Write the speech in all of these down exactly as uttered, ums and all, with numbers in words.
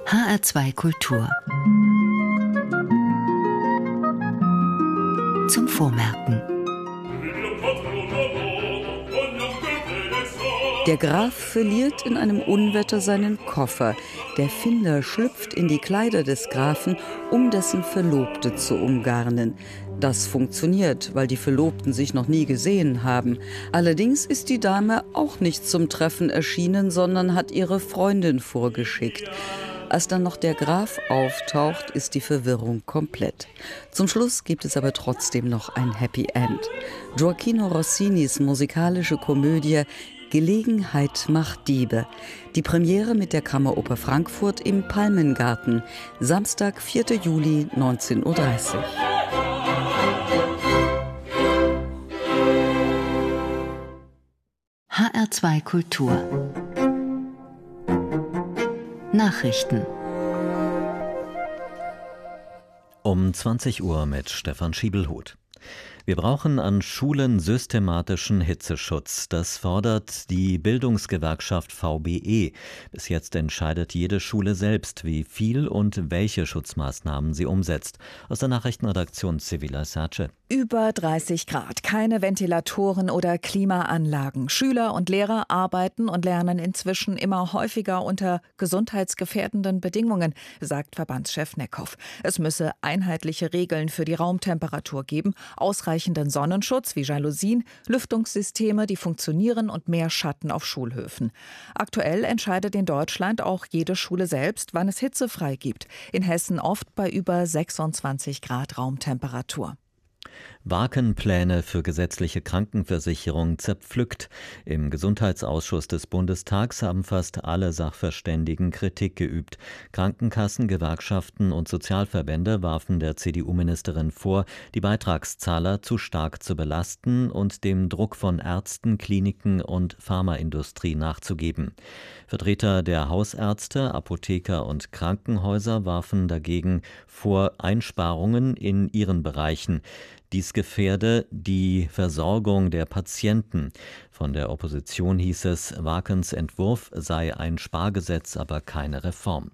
H R zwei Kultur. Zum Vormerken. Der Graf verliert in einem Unwetter seinen Koffer. Der Finder schlüpft in die Kleider des Grafen, um dessen Verlobte zu umgarnen. Das funktioniert, weil die Verlobten sich noch nie gesehen haben. Allerdings ist die Dame auch nicht zum Treffen erschienen, sondern hat ihre Freundin vorgeschickt. Als dann noch der Graf auftaucht, ist die Verwirrung komplett. Zum Schluss gibt es aber trotzdem noch ein Happy End. Gioachino Rossinis musikalische Komödie Gelegenheit macht Diebe. Die Premiere mit der Kammeroper Frankfurt im Palmengarten. Samstag, vierter Juli, neunzehn Uhr dreißig. H R zwei Kultur. Nachrichten. Um zwanzig Uhr mit Stefan Schiebelhuth. Wir brauchen an Schulen systematischen Hitzeschutz. Das fordert die Bildungsgewerkschaft V B E. Bis jetzt entscheidet jede Schule selbst, wie viel und welche Schutzmaßnahmen sie umsetzt. Aus der Nachrichtenredaktion Sevilla Sace. Über dreißig Grad, keine Ventilatoren oder Klimaanlagen. Schüler und Lehrer arbeiten und lernen inzwischen immer häufiger unter gesundheitsgefährdenden Bedingungen, sagt Verbandschef Neckhoff. Es müsse einheitliche Regeln für die Raumtemperatur geben, ausreichenden Sonnenschutz wie Jalousien, Lüftungssysteme, die funktionieren und mehr Schatten auf Schulhöfen. Aktuell entscheidet in Deutschland auch jede Schule selbst, wann es hitzefrei gibt. In Hessen oft bei über sechsundzwanzig Grad Raumtemperatur. Wagenpläne für gesetzliche Krankenversicherung zerpflückt. Im Gesundheitsausschuss des Bundestags haben fast alle Sachverständigen Kritik geübt. Krankenkassen, Gewerkschaften und Sozialverbände warfen der C D U-Ministerin vor, die Beitragszahler zu stark zu belasten und dem Druck von Ärzten, Kliniken und Pharmaindustrie nachzugeben. Vertreter der Hausärzte, Apotheker und Krankenhäuser warfen dagegen vor Einsparungen in ihren Bereichen. Dies gefährde die Versorgung der Patienten. Von der Opposition hieß es, Wakens Entwurf sei ein Spargesetz, aber keine Reform.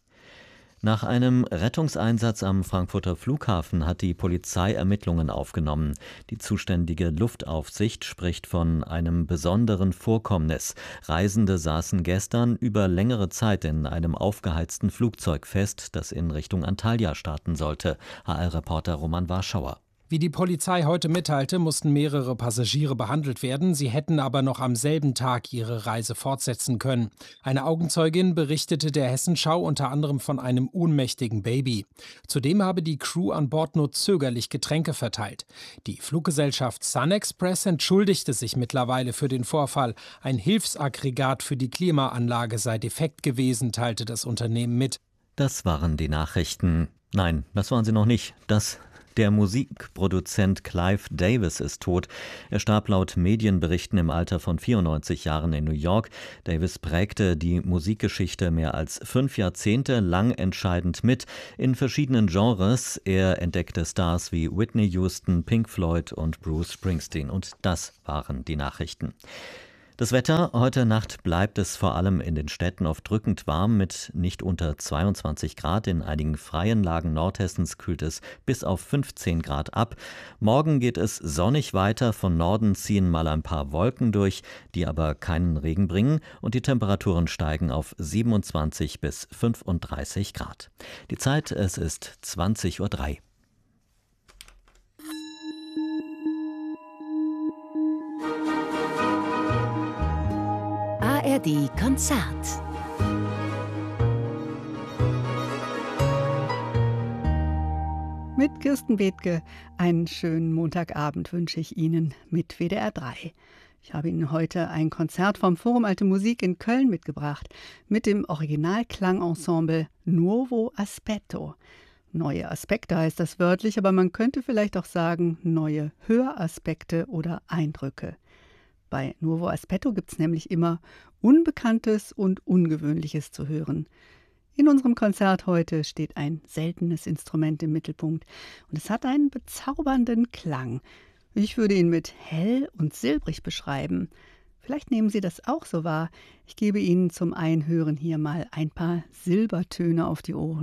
Nach einem Rettungseinsatz am Frankfurter Flughafen hat die Polizei Ermittlungen aufgenommen. Die zuständige Luftaufsicht spricht von einem besonderen Vorkommnis. Reisende saßen gestern über längere Zeit in einem aufgeheizten Flugzeug fest, das in Richtung Antalya starten sollte. H R-Reporter Roman Warschauer. Wie die Polizei heute mitteilte, mussten mehrere Passagiere behandelt werden. Sie hätten aber noch am selben Tag ihre Reise fortsetzen können. Eine Augenzeugin berichtete der Hessenschau unter anderem von einem ohnmächtigen Baby. Zudem habe die Crew an Bord nur zögerlich Getränke verteilt. Die Fluggesellschaft Sun Express entschuldigte sich mittlerweile für den Vorfall. Ein Hilfsaggregat für die Klimaanlage sei defekt gewesen, teilte das Unternehmen mit. Das waren die Nachrichten. Nein, das waren sie noch nicht. Das Der Musikproduzent Clive Davis ist tot. Er starb laut Medienberichten im Alter von vierundneunzig Jahren in New York. Davis prägte die Musikgeschichte mehr als fünf Jahrzehnte lang entscheidend mit in verschiedenen Genres. Er entdeckte Stars wie Whitney Houston, Pink Floyd und Bruce Springsteen. Und das waren die Nachrichten. Das Wetter: Heute Nacht bleibt es vor allem in den Städten oft drückend warm mit nicht unter zweiundzwanzig Grad. In einigen freien Lagen Nordhessens kühlt es bis auf fünfzehn Grad ab. Morgen geht es sonnig weiter. Von Norden ziehen mal ein paar Wolken durch, die aber keinen Regen bringen. Und die Temperaturen steigen auf siebenundzwanzig bis fünfunddreißig Grad. Die Zeit: es ist zwanzig Uhr drei. A R D Konzert. Mit Kirsten Bethke einen schönen Montagabend wünsche ich Ihnen mit W D R drei. Ich habe Ihnen heute ein Konzert vom Forum Alte Musik in Köln mitgebracht mit dem Originalklangensemble Nuovo Aspetto. Neue Aspekte heißt das wörtlich, aber man könnte vielleicht auch sagen neue Höraspekte oder Eindrücke. Bei Nuovo Aspetto gibt es nämlich immer Unbekanntes und Ungewöhnliches zu hören. In unserem Konzert heute steht ein seltenes Instrument im Mittelpunkt und es hat einen bezaubernden Klang. Ich würde ihn mit hell und silbrig beschreiben. Vielleicht nehmen Sie das auch so wahr. Ich gebe Ihnen zum Einhören hier mal ein paar Silbertöne auf die Ohren.